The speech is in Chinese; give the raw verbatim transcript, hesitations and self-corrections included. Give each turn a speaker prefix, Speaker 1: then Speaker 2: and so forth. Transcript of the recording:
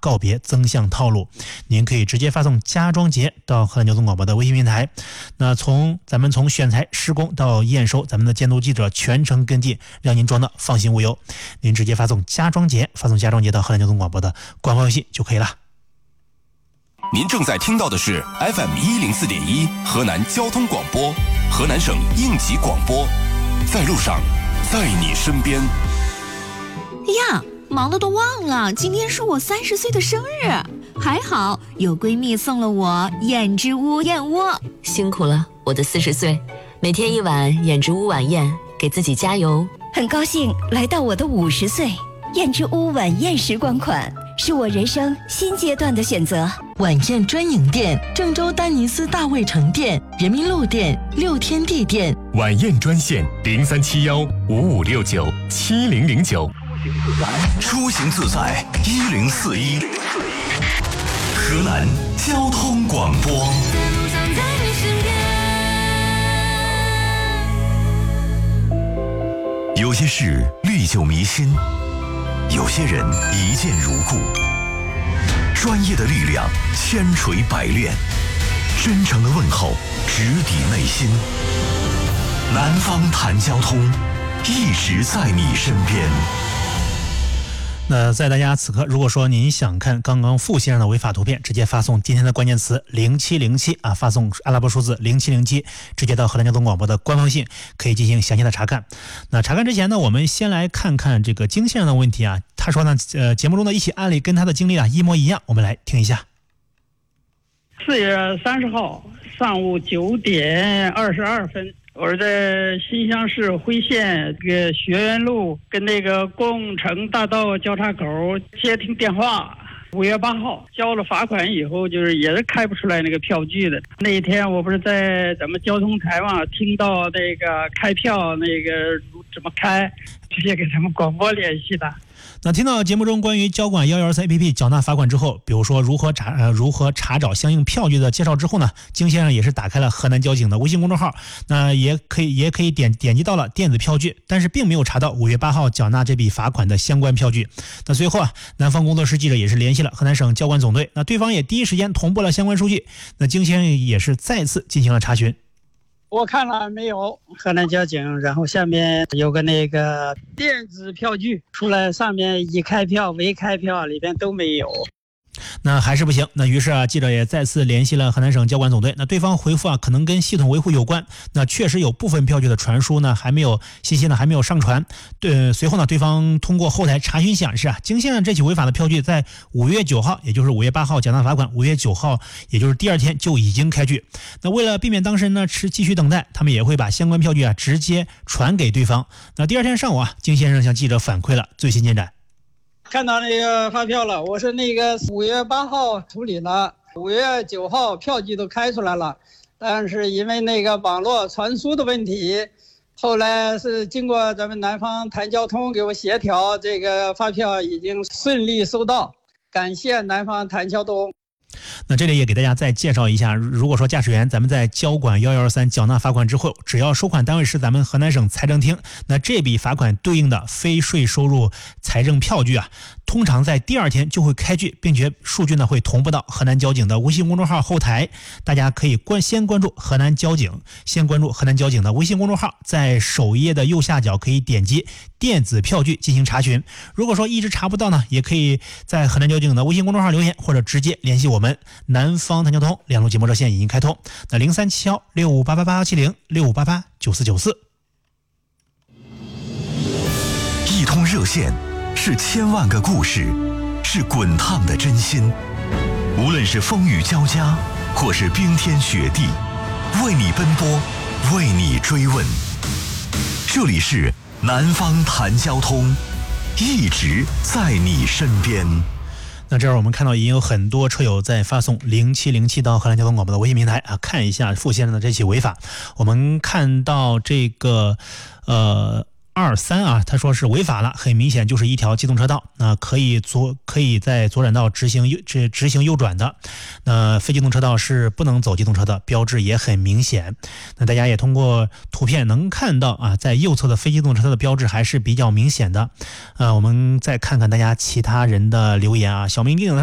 Speaker 1: 告别增项套路。您可以直接发送家装节到河南交通广播的微信平台。那从咱们从选材、施工到验收，咱们的监督记者全程跟进，让您装的放心无忧。您直接发送家装节，发送家装节到河南交通广播的官方微信就可以了。
Speaker 2: 您正在听到的是 F M 一零四点一河南交通广播，河南省应急广播，在路上，在你身边。
Speaker 3: 呀，忙得都忘了，今天是我三十岁的生日，还好有闺蜜送了我燕之屋燕窝。
Speaker 4: 辛苦了，我的四十岁，每天一碗燕之屋晚宴，给自己加油。
Speaker 5: 很高兴来到我的五十岁，燕之屋晚宴时光款是我人生新阶段的选择。
Speaker 6: 晚宴专营店：郑州丹尼斯大卫城店、人民路店、六天地店。
Speaker 7: 晚宴专线零三七幺五五六九七零零九。
Speaker 2: 出行自在一零四一，河南交通广播。有些事历久弥新，有些人一见如故。专业的力量千锤百炼，真诚的问候直抵内心。南方谈交通，一直在你身边。
Speaker 1: 那在大家此刻，如果说您想看刚刚傅先生的违法图片，直接发送今天的关键词零七零七啊，发送阿拉伯数字零七零七，直接到河南交通广播的官方信，可以进行详细的查看。那查看之前呢，我们先来看看这个金先生的问题啊。他说呢，呃，节目中的一起案例跟他的经历啊一模一样，我们来听一下。
Speaker 8: 四月三十号上午九点二十二分。我是在新乡市辉县这个学院路跟那个工程大道交叉口接听电话，五月八号交了罚款以后，就是也是开不出来那个票据的。那一天我不是在咱们交通台嘛，听到那个开票那个怎么开，直接给咱们广播联系的。
Speaker 1: 那听到节目中关于交管一一三 A P P 缴纳罚款之后，比如说如何查呃如何查找相应票据的介绍之后呢，金先生也是打开了河南交警的微信公众号，那也可以也可以点点击到了电子票据，但是并没有查到五月八号缴纳这笔罚款的相关票据。那随后啊，南方工作室记者也是联系了河南省交管总队，那对方也第一时间同步了相关数据，那金先生也是再次进行了查询。
Speaker 8: 我看了没有河南交警，然后下面有个那个电子票据出来，上面已开票、未开票里边都没有。
Speaker 1: 那还是不行，那于是啊，记者也再次联系了河南省交管总队，那对方回复啊，可能跟系统维护有关，那确实有部分票据的传输呢还没有信息呢还没有上传。对，随后呢，对方通过后台查询显示啊，金先生这起违法的票据在五月九号，也就是五月八号缴纳罚款，五月九号，也就是第二天就已经开具。那为了避免当事人呢持继续等待，他们也会把相关票据啊直接传给对方。那第二天上午啊，金先生向记者反馈了最新进展。
Speaker 8: 看到那个发票了，我是那个五月八号处理了，五月九号票据都开出来了，但是因为那个网络传输的问题，后来是经过咱们南方谈交通给我协调，这个发票已经顺利收到，感谢南方谈交通。
Speaker 1: 那这里也给大家再介绍一下，如果说驾驶员咱们在交管一一二三缴纳罚款之后，只要收款单位是咱们河南省财政厅，那这笔罚款对应的非税收入财政票据啊，通常在第二天就会开具，并且数据呢会同步到河南交警的微信公众号后台。大家可以关先关注河南交警，先关注河南交警的微信公众号，在首页的右下角可以点击电子票据进行查询。如果说一直查不到呢，也可以在河南交警的微信公众号留言，或者直接联系我们南方谈交通两路节目热线已经开通，那零三七幺六五八八八七零六五八八九四九四。
Speaker 2: 一通热线是千万个故事，是滚烫的真心。无论是风雨交加，或是冰天雪地，为你奔波，为你追问。这里是南方谈交通，一直在你身边。
Speaker 1: 那这儿我们看到已经有很多车友在发送零七零七到河南交通广播的微信平台啊，看一下傅先生的这起违法。我们看到这个呃二三啊，他说是违法了，很明显就是一条机动车道，那可以左可以在左转道执行右执执行右转的，那非机动车道是不能走机动车的，标志也很明显。那大家也通过图片能看到啊，在右侧的非机动车道的标志还是比较明显的。呃，我们再看看大家其他人的留言啊，小明定